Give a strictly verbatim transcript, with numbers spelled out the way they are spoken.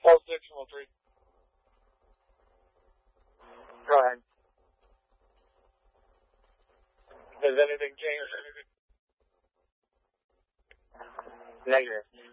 Four six one three. Go ahead. Has anything changed? Negative.